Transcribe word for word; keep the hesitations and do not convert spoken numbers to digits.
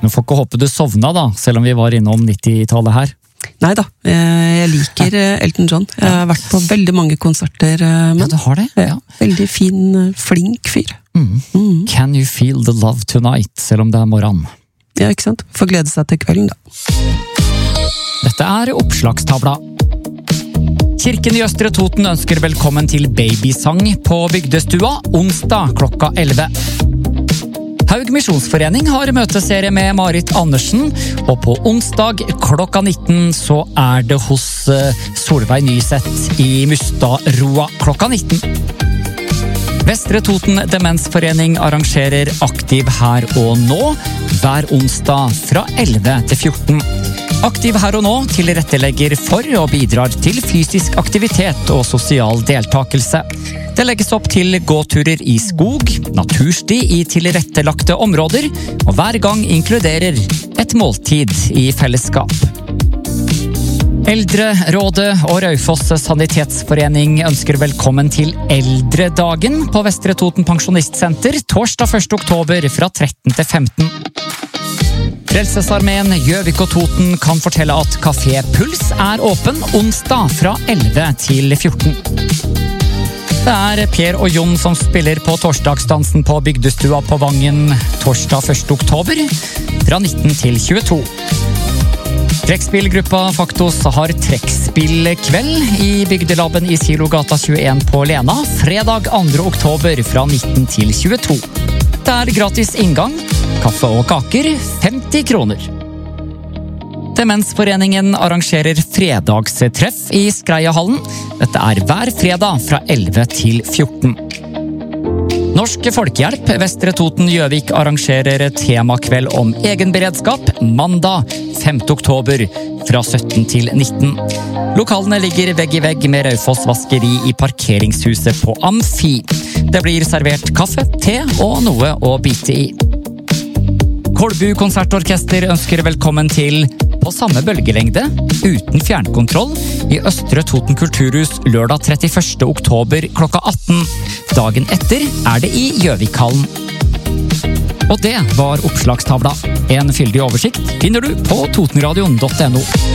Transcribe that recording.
Du får ikke håpe du sovna da, selv om vi var innom nittitallet her. Neida, jeg liker Elton John. Jeg har vært på veldig mange konserter med. Ja, du har det? Ja. Veldig fin, flink fyr. Mm. Mm. Can you feel the love tonight, selv om det er morgen? Ja, ikke sant? Får glede seg til kvelden da. Dette er oppslagstavla. Kirken i Østre Toten ønsker velkommen til babysang på Bygdestua, onsdag klokka elleve. Haug Misjonsforening har møteserie med Marit Andersen, og på onsdag klokka nitten så er det hos Solveig Nyseth i Mustadroa klokka nitten. Vestre Toten Demensforening arrangerer Aktiv her og nå, hver onsdag fra elleve til fjorten. Aktiv her og nå tilrettelegger for og bidrar til fysisk aktivitet og sosial deltakelse. Det legges opp til gåturer i skog, natursti i tilrettelagte områder, og hver gang inkluderer et måltid i fellesskap. Eldrerådet og Raufoss Sanitetsforening ønsker velkommen til Eldredagen på Vestre Toten Pensjonistsenter torsdag første oktober fra tretten til femten. Frelsesarmeen Gjøvik og Toten kan fortelle at Café Puls er åpen onsdag fra elleve til fjorten. Det er Per og Jon som spiller på torsdagsdansen på Bygdestua på Vangen torsdag første oktober fra nitten til tjueto. Trekkspillgruppa Faktos har trekkspillkveld i Bygdelabben i Silogata tjueen på Lena fredag andre oktober fra nitten til tjueto. Det er gratis inngang, kaffe og kaker, femti kroner. Demensforeningen arrangerer fredagstreff i Skreiahallen. Dette er hver fredag fra elleve til fjorten. Norsk Folkehjelp Vestre Toten Gjøvik arrangerer temakveld om egenberedskap mandag femte oktober fra sytten til nitten. Lokalene ligger vegg i vegg med Raufoss vaskeri i parkeringshuset på Amfi. Det blir servert kaffe, te og noe å bite i. Kolbu konsertorkester ønsker velkommen til På samme bølgelengde, uten fjernkontroll, i Østre Toten Kulturhus lørdag trettiførste oktober klokka atten. Dagen etter er det i Gjøvikhallen. Og det var oppslagstavla. En fyldig oversikt finner du på totenradion punktum no.